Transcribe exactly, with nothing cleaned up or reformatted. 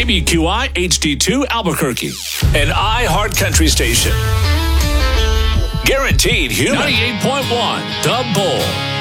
K B Q I H D two Albuquerque, an iHeart Country station. Guaranteed human. ninety-eight point one, The Bull.